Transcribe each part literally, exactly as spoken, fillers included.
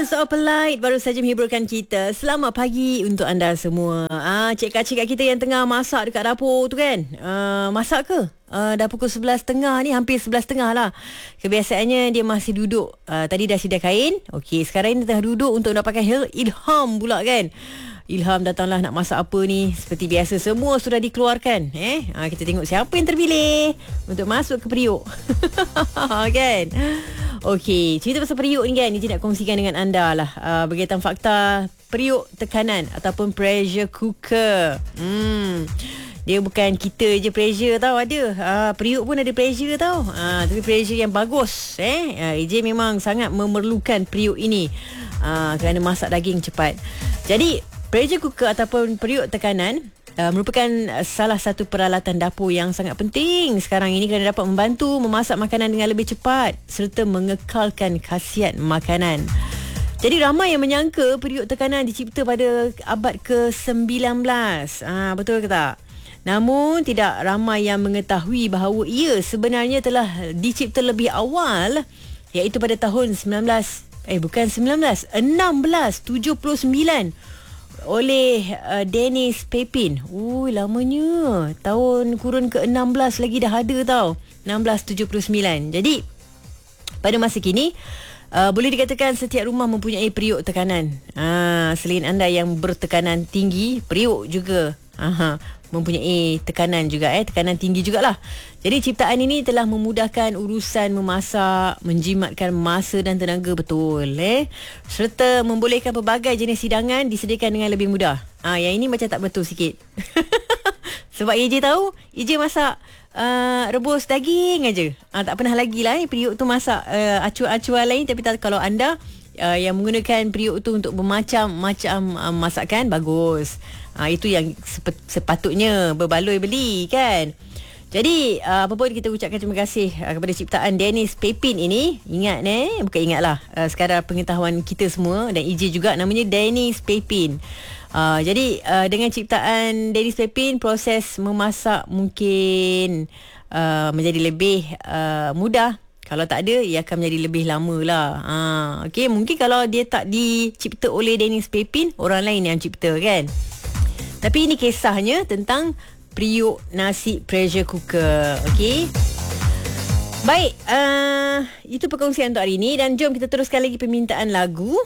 So Polite baru saja menghiburkan kita. Selamat pagi untuk anda semua. Ah, cik-cik kita yang tengah masak dekat dapur tu kan. Ah, masak ke? Uh, dah pukul sebelas tiga puluh ni, hampir sebelas tiga puluh lah. Kebiasaannya dia masih duduk. Uh, tadi dah sedia kain. Okey, sekarang ni tengah duduk untuk dapatkan ilham pula kan. Ilham datanglah nak masak apa ni. Seperti biasa semua sudah dikeluarkan. Eh, ha, kita tengok siapa yang terpilih untuk masuk ke periuk. Kan? Okey, cerita pasal periuk ni kan, Niji nak kongsikan dengan anda lah. Uh, berkaitan fakta periuk tekanan ataupun pressure cooker. Hmm. Dia bukan kita je pressure tau ada. Uh, periuk pun ada pressure tau. Uh, tapi pressure yang bagus. Eh, uh, A J memang sangat memerlukan periuk ini. Uh, kerana masak daging cepat. Jadi, pressure cooker ataupun periuk tekanan uh, merupakan salah satu peralatan dapur yang sangat penting sekarang ini kerana dapat membantu memasak makanan dengan lebih cepat serta mengekalkan khasiat makanan. Jadi ramai yang menyangka periuk tekanan dicipta pada abad ke sembilan belas. Ah, betul ke tak? Namun tidak ramai yang mengetahui bahawa ia sebenarnya telah dicipta lebih awal, iaitu pada tahun sembilan belas eh bukan sembilan belas enam belas tujuh puluh sembilan oleh uh, Dennis Pepin. Ui, lamanya. Tahun kurun ke enam belas lagi dah ada tau. enam belas tujuh puluh sembilan. Jadi pada masa kini uh, boleh dikatakan setiap rumah mempunyai periuk tekanan. Ah, selain anda yang bertekanan tinggi, periuk juga aha, mempunyai tekanan juga eh tekanan tinggi jugalah. Jadi ciptaan ini telah memudahkan urusan memasak, menjimatkan masa dan tenaga betul eh serta membolehkan pelbagai jenis hidangan disediakan dengan lebih mudah. Ah, yang ini macam tak betul sikit. Sebab A J tahu, A J masak uh, rebus daging aja. Ah, tak pernah lagi lah eh, periuk tu masak uh, acuan-acuan lain. Tapi tak, kalau anda Uh, yang menggunakan periuk tu untuk bermacam-macam uh, masakan, bagus. Uh, itu yang sep- sepatutnya berbaloi beli kan. Jadi uh, apa pun kita ucapkan terima kasih uh, kepada ciptaan Dennis Pepin ini. Ingat eh, bukan ingatlah uh, sekadar pengetahuan kita semua dan E J juga, namanya Dennis Pepin. Uh, jadi uh, dengan ciptaan Dennis Pepin, proses memasak mungkin uh, menjadi lebih uh, mudah. Kalau tak ada, ia akan menjadi lebih lama lah. Ha, okay, mungkin kalau dia tak dicipta oleh Dennis Pepin, orang lain yang cipta kan. Tapi ini kisahnya tentang periuk nasi pressure cooker. Okay. Baik, uh, itu perkongsian untuk hari ini. Dan jom kita teruskan lagi permintaan lagu.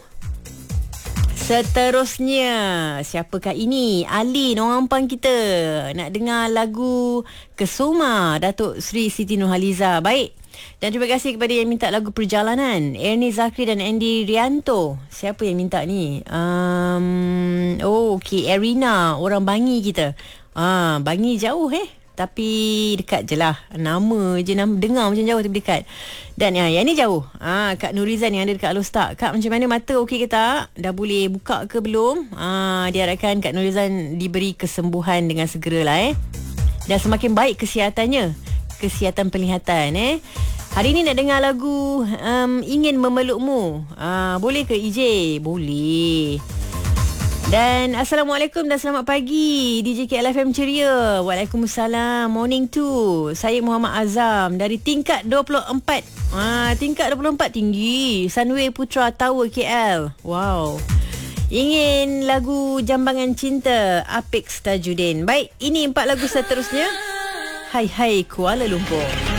Seterusnya, siapakah ini? Alin, orang Ampang kita. Nak dengar lagu Kesoma, Datuk Sri Siti Nurhaliza. Baik. Dan terima kasih kepada yang minta lagu Perjalanan, Ernie Zakri dan Andy Rianto. Siapa yang minta ni? Um, oh, okay, Erina, orang Bangi kita. Ah, Bangi jauh eh, tapi dekat je lah. Nama je, nama, dengar macam jauh tapi dekat. Dan ya, yang ni jauh. Ah, Kak Nurizan yang ada dekat Alostak. Kak, macam mana mata okey ke tak? Dah boleh buka ke belum? Ah, diharapkan Kak Nurizan diberi kesembuhan dengan segera lah eh. Dan semakin baik kesihatannya, kesihatan penglihatan eh. Hari ni nak dengar lagu um, Ingin Memelukmu. Ah, boleh ke E J? Boleh. Dan Assalamualaikum dan selamat pagi D J K L F M ceria. Waalaikumsalam. Morning tu. Saya Muhammad Azam dari tingkat dua puluh empat. Ah, tingkat dua puluh empat tinggi. Sunway Putra Tower K L. Wow. Ingin lagu Jambangan Cinta Apik Tajudin. Baik, ini empat lagu seterusnya. Hai hai Kuala Lumpur.